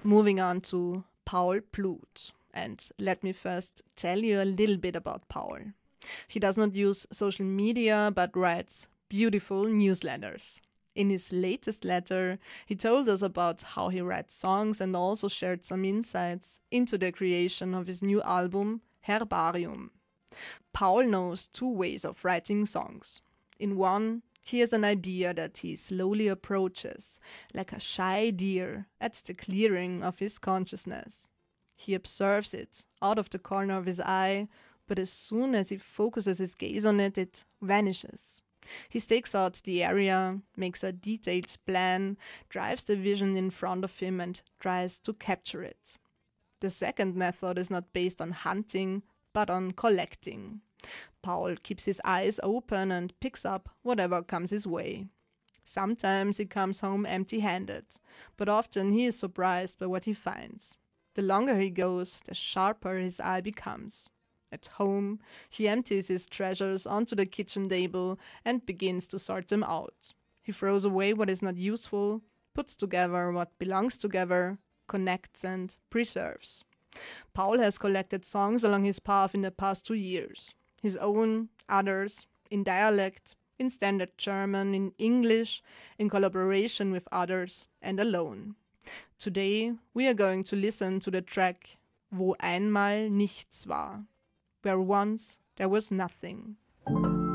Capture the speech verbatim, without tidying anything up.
Moving on to Paul Blut. And let me first tell you a little bit about Paul. He does not use social media but writes beautiful newsletters. In his latest letter, he told us about how he writes songs and also shared some insights into the creation of his new album, Herbarium. Paul knows two ways of writing songs. In one, he has an idea that he slowly approaches, like a shy deer, at the clearing of his consciousness. He observes it out of the corner of his eye, but as soon as he focuses his gaze on it, it vanishes. He stakes out the area, makes a detailed plan, drives the vision in front of him and tries to capture it. The second method is not based on hunting, but on collecting. Paul keeps his eyes open and picks up whatever comes his way. Sometimes he comes home empty-handed, but often he is surprised by what he finds. The longer he goes, the sharper his eye becomes. At home, he empties his treasures onto the kitchen table and begins to sort them out. He throws away what is not useful, puts together what belongs together, connects and preserves. Paul has collected songs along his path in the past two years. His own, others, in dialect, in standard German, in English, in collaboration with others, and alone. Today, we are going to listen to the track Wo einmal nichts war, where once there was nothing.